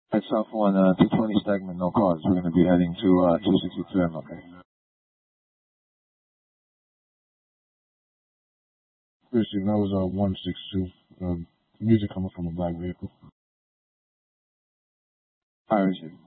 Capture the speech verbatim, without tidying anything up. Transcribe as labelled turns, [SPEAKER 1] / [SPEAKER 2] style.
[SPEAKER 1] At South one, uh, two twenty segment, no cars. We're going to be heading to uh, two sixty-two M, okay?
[SPEAKER 2] Appreciate that was uh, one six two. Uh, music coming from a black vehicle.
[SPEAKER 1] I receive.